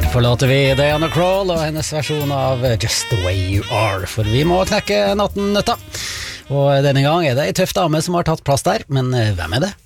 Forlater vi Diana Krall og hennes versjon av Just the Way You Are, for vi må knekke natten nøtta. Og denne gang er det en tøff dame som har tatt plass der, men hvem er det?